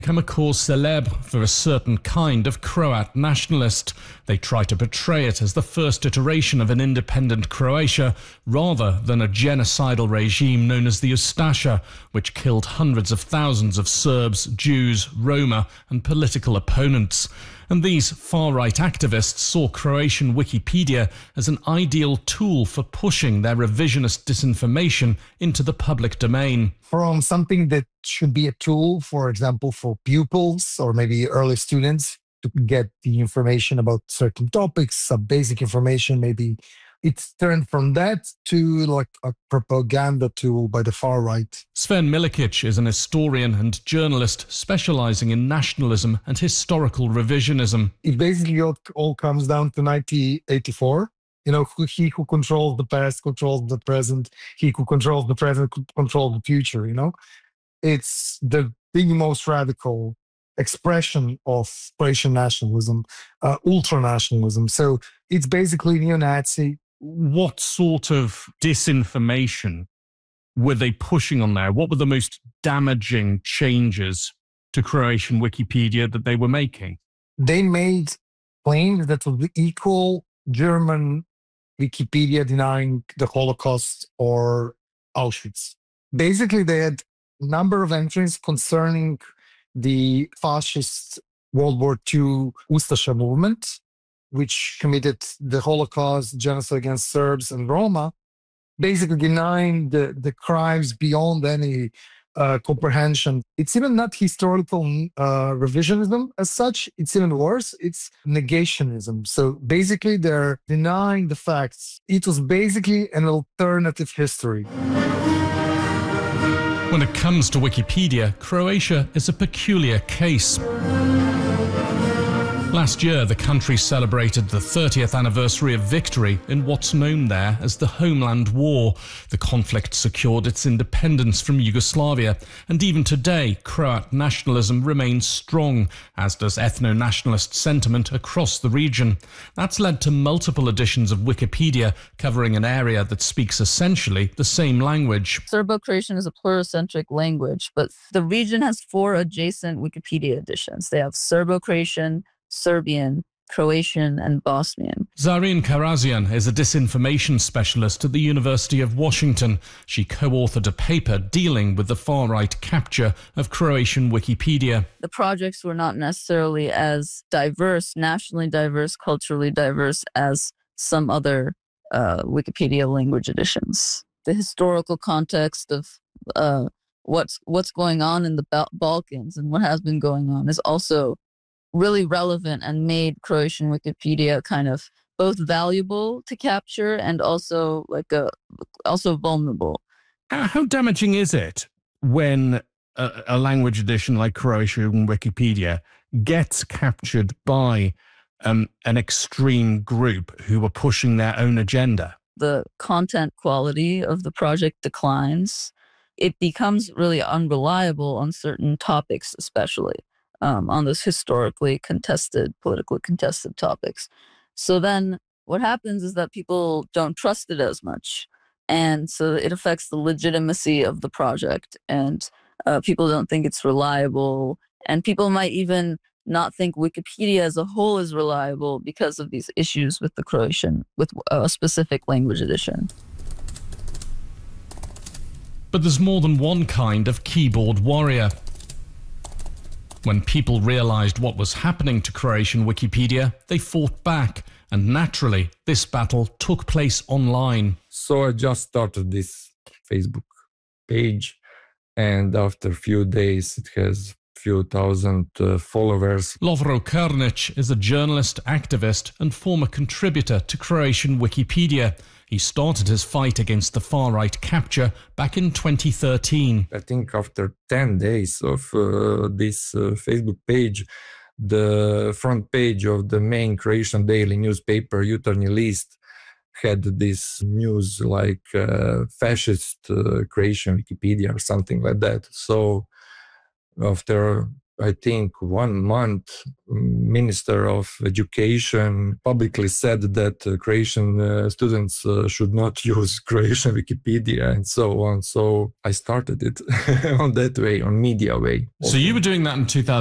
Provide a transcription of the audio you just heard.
Become a cause célèbre for a certain kind of Croat nationalist. They try to portray it as the first iteration of an independent Croatia rather than a genocidal regime known as the Ustasha, which killed hundreds of thousands of Serbs, Jews, Roma and political opponents. And these far-right activists saw Croatian Wikipedia as an ideal tool for pushing their revisionist disinformation into the public domain. From something that should be a tool, for example, for pupils or maybe early students to get the information about certain topics, some basic information, maybe it's turned from that to like a propaganda tool by the far right. Sven Milikic is an historian and journalist specializing in nationalism and historical revisionism. It basically all comes down to 1984. You know, he who controls the past controls the present. He who controls the present controls the future, you know. It's the most radical expression of Croatian nationalism, ultranationalism. So it's basically neo-Nazi. What sort of disinformation were they pushing on there? What were the most damaging changes to Croatian Wikipedia that they were making? They made claims that would equal German Wikipedia denying the Holocaust or Auschwitz. Basically, they had a number of entries concerning the fascist World War II Ustasha movement, which committed the Holocaust, genocide against Serbs and Roma, basically denying the crimes beyond any comprehension. It's even not historical revisionism as such. It's even worse. It's negationism. So basically, they're denying the facts. It was basically an alternative history. When it comes to Wikipedia, Croatia is a peculiar case. Last year, the country celebrated the 30th anniversary of victory in what's known there as the Homeland War. The conflict secured its independence from Yugoslavia, and even today, Croat nationalism remains strong, as does ethno-nationalist sentiment across the region. That's led to multiple editions of Wikipedia covering an area that speaks essentially the same language. Serbo-Croatian is a pluricentric language, but the region has 4 adjacent Wikipedia editions. They have Serbo-Croatian, Serbian, Croatian, and Bosnian. Zareen Karazian is a disinformation specialist at the University of Washington. She co-authored a paper dealing with the far-right capture of Croatian Wikipedia. The projects were not necessarily as diverse, nationally diverse, culturally diverse as some other Wikipedia language editions. The historical context of what's going on in the Balkans and what has been going on is also really relevant and made Croatian Wikipedia kind of both valuable to capture and also also vulnerable. How damaging is it when a language edition like Croatian Wikipedia gets captured by an extreme group who are pushing their own agenda? The content quality of the project declines. It becomes really unreliable on certain topics, especially. On those historically contested, politically contested topics. So then what happens is that people don't trust it as much. And so it affects the legitimacy of the project. And people don't think it's reliable. And people might even not think Wikipedia as a whole is reliable because of these issues with the Croatian, with a specific language edition. But there's more than one kind of keyboard warrior. When people realized what was happening to Croatian Wikipedia, they fought back, and naturally, this battle took place online. So I just started this Facebook page, and after a few days, it has few thousand followers. Lovro Krnic is a journalist, activist, and former contributor to Croatian Wikipedia. He started his fight against the far-right capture back in 2013. I think after 10 days of this Facebook page, the front page of the main Croatian daily newspaper, Jutarnji List, had this news like fascist Croatian Wikipedia or something like that. So after I think 1 month, Minister of Education publicly said that Croatian students should not use Croatian Wikipedia and so on. So I started it on that way, on media way. So you were doing that in 2000.